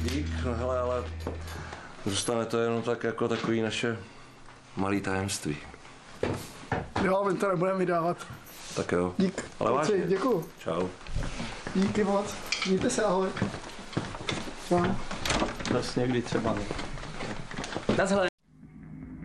Dík, no hele, ale zůstane to jenom tak jako takový naše malý tajemství. Jo, my to nebudeme vydávat. Tak jo. Dík. Ale vážně. Děkuju. Čau. Díky moc. Mějte se, ahoj. Čau. Zas někdy třeba. Naschle.